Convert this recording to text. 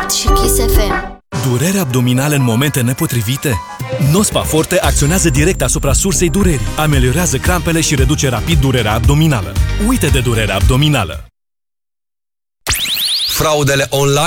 Hot și Kiss FM. Durere abdominală în momente nepotrivite? Nospa Forte acționează direct asupra sursei durerii, ameliorează crampele și reduce rapid durerea abdominală. Uite de durerea abdominală! Fraudele online